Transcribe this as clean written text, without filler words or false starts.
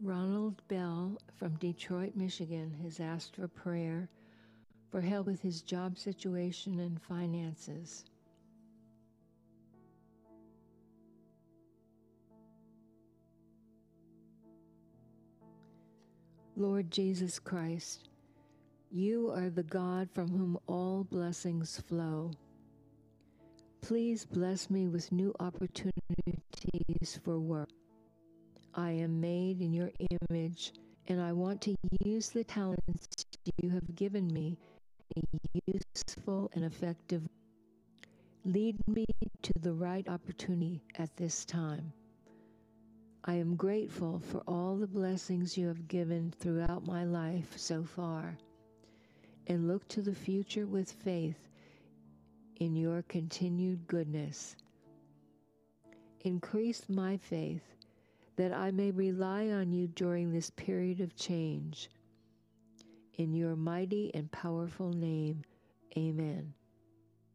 Ronald Bell from Detroit, Michigan has asked for prayer for help with his job situation and finances. Lord Jesus Christ, you are the God from whom all blessings flow. Please bless me with new opportunities for work. I am made in your image, and I want to use the talents you have given me in a useful and effective way. Lead me to the right opportunity at this time. I am grateful for all the blessings you have given throughout my life so far, and look to the future with faith in your continued goodness. Increase my faith that I may rely on you during this period of change. In your mighty and powerful name, amen.